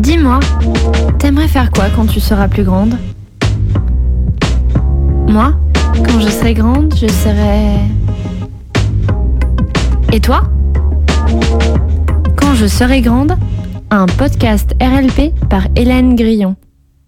Dis-moi, t'aimerais faire quoi quand tu seras plus grande ? Moi, quand je serai grande, je serai... Et toi ? Quand je serai grande, un podcast RLP par Hélène Grillon.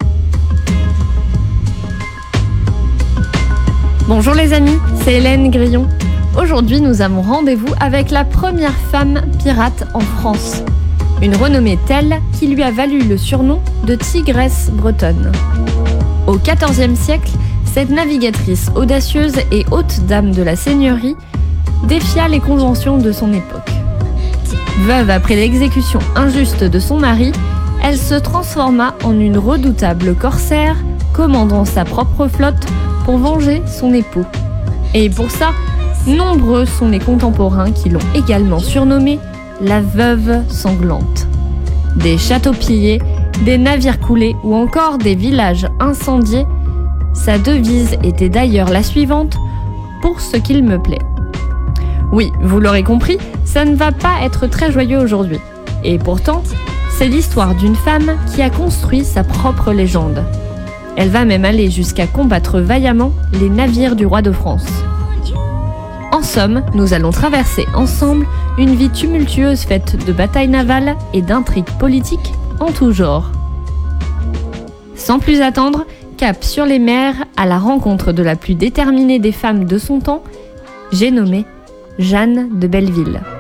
Bonjour les amis, c'est Hélène Grillon. Aujourd'hui, nous avons rendez-vous avec la première femme pirate en France. Une renommée telle qui lui a valu le surnom de Tigresse bretonne. Au XIVe siècle, cette navigatrice audacieuse et haute dame de la seigneurie défia les conventions de son époque. Veuve après l'exécution injuste de son mari, elle se transforma en une redoutable corsaire, commandant sa propre flotte pour venger son époux. Et pour ça, nombreux sont les contemporains qui l'ont également surnommée la veuve sanglante. Des châteaux pillés, des navires coulés ou encore des villages incendiés, sa devise était d'ailleurs la suivante: pour ce qu'il me plaît. Oui, vous l'aurez compris, ça ne va pas être très joyeux aujourd'hui. Et pourtant, c'est l'histoire d'une femme qui a construit sa propre légende. Elle va même aller jusqu'à combattre vaillamment les navires du roi de France. En somme, nous allons traverser ensemble une vie tumultueuse faite de batailles navales et d'intrigues politiques en tout genre. Sans plus attendre, cap sur les mers à la rencontre de la plus déterminée des femmes de son temps, j'ai nommé Jeanne de Belleville.